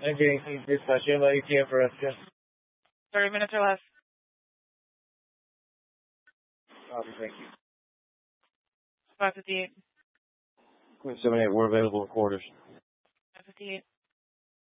I'm getting dispatch. You have my ATM for us, yes. 30 minutes or less. Thank you. 558. Queen 78, we're available at quarters. 558.